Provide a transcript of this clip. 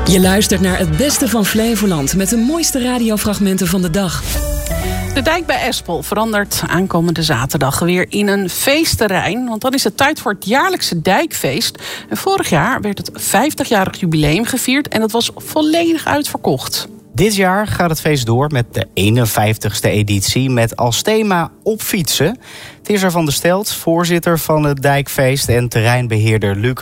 Je luistert naar het beste van Flevoland met de mooiste radiofragmenten van de dag. De dijk bij Espel verandert aankomende zaterdag weer in een feestterrein. Want dan is het tijd voor het jaarlijkse dijkfeest. En vorig jaar werd het 50-jarig jubileum gevierd en dat was volledig uitverkocht. Dit jaar gaat het feest door met de 51ste editie met als thema op fietsen. Tirza van der Stelt, voorzitter van het dijkfeest en terreinbeheerder Luc